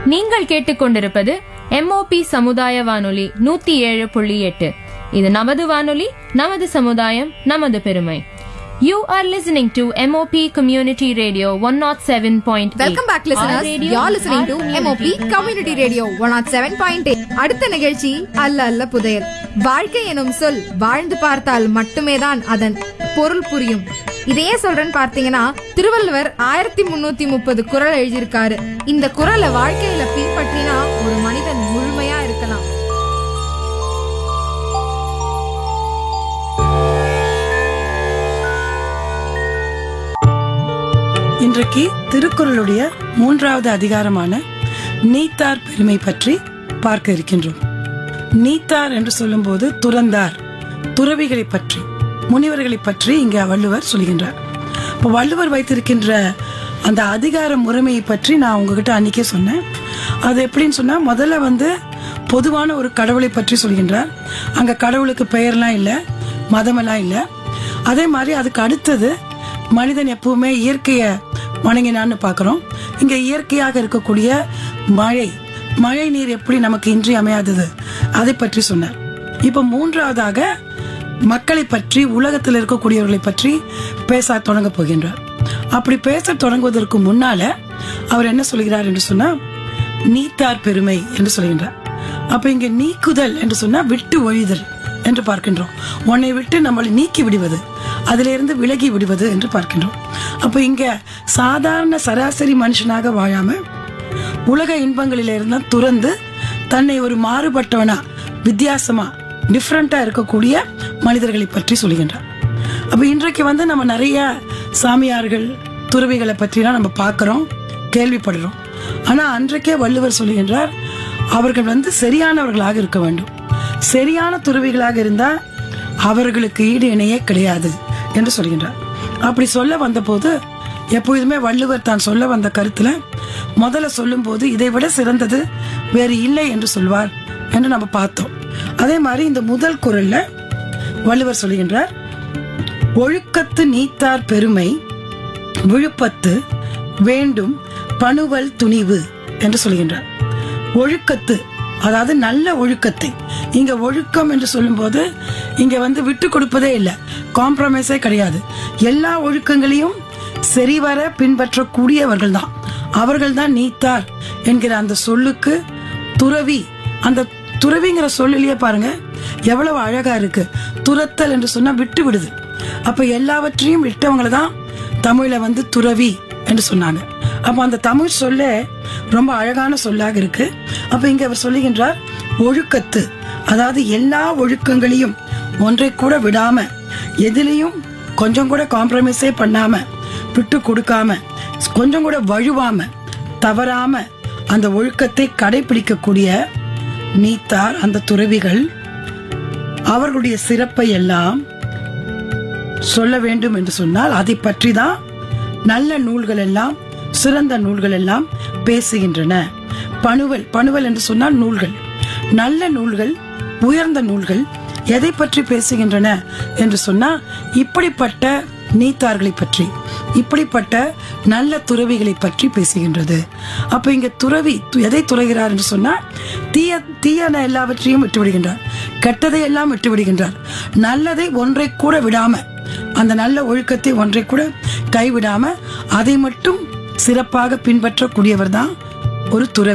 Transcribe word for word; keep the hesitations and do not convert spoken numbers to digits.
நீங்கள் கேட்டுக்கொண்டிருப்பது எம்ஓபி சமுதாய வானொலி நூத்தி ஏழு புள்ளி எட்டு. இது நமது வானொலி, நமது சமுதாயம், நமது பெருமை. You are listening to M O P Community Radio one oh seven point eight. Welcome back listeners. You are listening to M O P Community Radio one oh seven point eight. அடுத்த நிகழ்ச்சி அல்ல அல்ல புதையல். வாழ்க்கை எனும் சொல் வாழ்ந்து பார்த்தால் மட்டுமே தான் அதன் பொருள் புரியும். இதையே சொல்றேன்னு பார்த்தீங்கன்னா, திருவள்ளுவர் ஆயிரத்தி முன்னூத்தி முப்பது குறள் எழுதியிருக்காரு. இந்த குறளை வாழ்க்கையில பின்பற்றினா ஒரு மனிதன் முழுமையா இருக்கலாம். இன்றைக்கு திருக்குறளுடைய மூன்றாவது அதிகாரமான நீத்தார் பெருமை பற்றி பார்க்க இருக்கின்றோம். நீத்தார் என்று சொல்லும் போது துறந்தார், துறவிகளை பற்றி, முனிவர்களை பற்றி இங்க வள்ளுவர் சொல்கின்றார். இப்போ வள்ளுவர் வைத்திருக்கின்ற அந்த அதிகார முறைமையை பற்றி நான் உங்ககிட்ட அன்னைக்கே சொன்னேன். அது எப்படின்னு சொன்னா, முதல்ல வந்து பொதுவான ஒரு கடவுளை பற்றி சொல்கின்றார். அங்க கடவுளுக்கு பெயர்லாம் இல்லை, மதமெல்லாம் இல்லை. அதே மாதிரி அதுக்கு அடுத்தது மனிதன் எப்பவுமே இயற்கையை வணங்கினான்னு பார்க்கிறோம். இங்க இயற்கையாக இருக்கக்கூடிய மழை மழை நீர் எப்படி நமக்கு இன்றி அமையாதது, அதை பற்றி சொன்னார். இப்ப மூன்றாவதாக மக்களை பற்றி, உலகத்தில் இருக்கக்கூடியவர்களை பற்றி பேச தொடங்க போகின்றார். அப்படி பேச தொடங்குவதற்கு முன்னால அவர் என்ன சொல்கிறார் என்று சொன்னா, நீத்தார் பெருமை என்று சொல்கின்றார். அப்ப இங்க நீக்குதல் என்று சொன்னா விட்டு ஒழிதல் என்று பார்க்கின்றோம். உன்னை விட்டு நம்மளை நீக்கி விடுவது, அதிலிருந்து விலகி விடுவது என்று பார்க்கின்றோம். அப்ப இங்க சாதாரண சராசரி மனுஷனாக வாழாம உலக இன்பங்களிலிருந்து துறந்து தன்னை ஒரு மாறுபட்டவனா, வித்தியாசமா, டிஃப்ரெண்டா இருக்கக்கூடிய மனிதர்களை பற்றி சொல்கின்றார். அப்ப இன்றைக்கு வந்து நம்ம நிறைய சாமியார்கள், துறவிகளை பற்றிலாம் நம்ம பார்க்கிறோம், கேள்விப்படுறோம். ஆனா அன்றைக்கே வள்ளுவர் சொல்லுகின்றார், அவர்கள் வந்து சரியானவர்களாக இருக்க வேண்டும். சரியான துறவிகளாக இருந்தா அவர்களுக்கு ஈடு இணையே கிடையாது என்று சொல்கின்றார். அப்படி சொல்ல வந்த போது எப்பொழுதுமே வள்ளுவர் தான் சொல்ல வந்த கருத்துல முதல்ல சொல்லும் போது இதை விட சிறந்தது வேறு இல்லை என்று சொல்வார் என்று நம்ம பார்த்தோம். அதே மாதிரி இந்த முதல் குறள்ல வள்ளுவர் சொல்கின்றார், ஒழுக்கத்து நீத்தார் பெருமை விழுப்பத்து வேண்டும் பணுவல் துணிவு என்று சொல்கின்றார். ஒழுக்கத்து, அதாவது நல்ல ஒழுக்கத்தை, இங்க ஒழுக்கம் என்று சொல்லும் போது இங்க வந்து விட்டு கொடுப்பதே இல்லை, காம்ப்ரமைஸே கிடையாது. எல்லா ஒழுக்கங்களையும் சரிவர பின்பற்றக்கூடியவர்கள் தான், அவர்கள் தான் நீத்தார் என்கிற அந்த சொல்லுக்கு துறவி. அந்த துறவிங்கிற சொல்லிலேயே பாருங்க எவ்வளவு அழகா இருக்கு. துரத்தல் என்று சொன்னா விட்டு விடுது. அப்ப எல்லாவற்றையும் விட்டவங்களை தான் தமிழ்ல வந்து துறவி என்று சொன்னாங்க. அப்ப அந்த தமிழ் சொல்ல ரொம்ப அழகான சொல்லாக இருக்கு. அப்ப இங்க அவர் சொல்லுகின்றார், ஒழுக்கத்து, அதாவது எல்லா ஒழுக்கங்களையும் ஒன்றை கூட விடாம, எதிலையும் கொஞ்சம் கூட காம்ப்ரமைஸே பண்ணாம, விட்டு கொடுக்காம, கொஞ்சம் கூட வழுவாம, தவறாம அந்த ஒழுக்கத்தை கடைபிடிக்கக்கூடிய நீத்தார், அந்த துறவிகள், அவர்களுடைய சிறப்பை எல்லாம் சொல்ல வேண்டும் என்று சொன்னால் அதை பற்றி தான் நல்ல நூல்கள் எல்லாம், சிறந்த நூல்கள் எல்லாம் பேசுகின்றன. பணுவல், பணுவல் என்று சொன்னால் நூல்கள், நல்ல நூல்கள், உயர்ந்த நூல்கள் எதை பற்றி பேசுகின்றன என்று சொன்னா, இப்படிப்பட்ட நீத்தார்களை பற்றி, இப்படிப்பட்ட நல்ல துறவிகளை பற்றி பேசுகின்றது. அப்ப இங்க துறவி எதை துறகிறார் என்று சொன்னா, தீய தீயான எல்லாவற்றையும் விட்டு விடுகின்றார், கெட்டதை எல்லாம் விட்டு விடுகின்றார். நல்லதை ஒன்றை கூட விடாம, அந்த நல்ல ஒழுக்கத்தை ஒன்றை கூட கைவிடாம அதை மட்டும் சிறப்பாக பின்பற்றக்கூடியவர் தான் ஒரு துறவி.